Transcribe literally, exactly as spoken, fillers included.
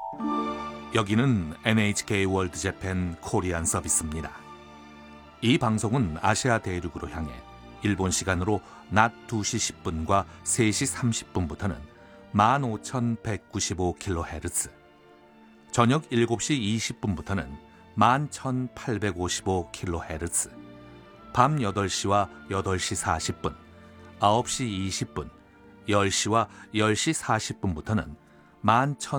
여기는 엔에이치케이 월드 재팬 코리안 서비스입니다. 이 방송은 아시아 대륙으로 향해 일본 시간으로 낮 두 시 십 분과 세 시 삼십 분부터는 만 오천백구십오 킬로헤르츠, 저녁 일곱 시 이십 분부터는 만 천팔백오십오 킬로헤르츠, 밤 여덟 시와 여덟 시 사십 분, 아홉 시 이십 분, 열 시와 열 시 사십 분부터는 만